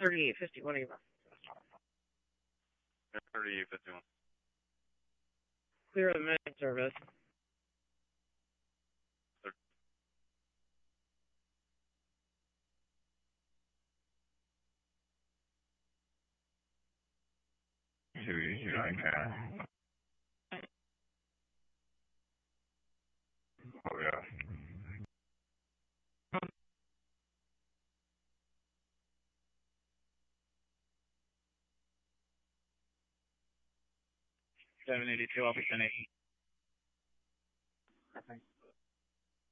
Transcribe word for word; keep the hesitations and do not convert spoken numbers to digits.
thirty-eight fifty-one. thirty-eight fifty-one. Clear the med service. Oh, yeah. seven eighty-two, Officer eight.